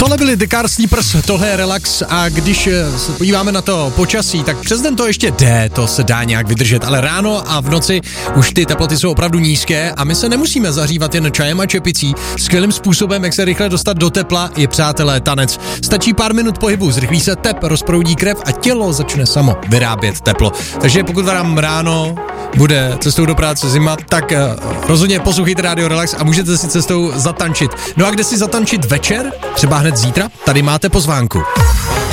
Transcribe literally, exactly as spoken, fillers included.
Tohle byly The Car Sleepers, tohle je relax a když se podíváme na to počasí, tak přes den to ještě jde, to se dá nějak vydržet, ale ráno a v noci už ty teploty jsou opravdu nízké a my se nemusíme zařívat jen čajem a čepicí. Skvělým způsobem, jak se rychle dostat do tepla, je, přátelé, tanec. Stačí pár minut pohybu, zrychlí se tep, rozproudí krev a tělo začne samo vyrábět teplo. Takže pokud vám ráno bude cestou do práce zima, tak uh, rozhodně poslouchejte Radio Relax a můžete si cestou zatančit. No a kde si zatančit večer? Třeba hned zítra? Tady máte pozvánku.